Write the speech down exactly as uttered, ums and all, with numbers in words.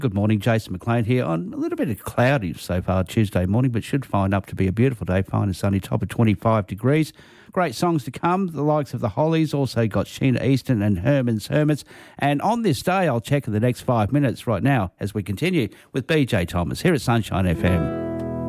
Good morning, Jason McLean here on a little bit of cloudy so far Tuesday morning, but should find up to be a beautiful day, fine and sunny, top of twenty-five degrees. Great songs to come, the likes of the Hollies, also got Sheena Easton and Herman's Hermits. And on this day, I'll check in the next five minutes right now as we continue with B J Thomas here at Sunshine F M.